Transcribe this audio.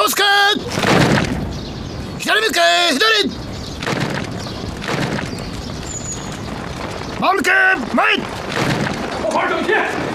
うすけ左向け左前向け前后方整齐。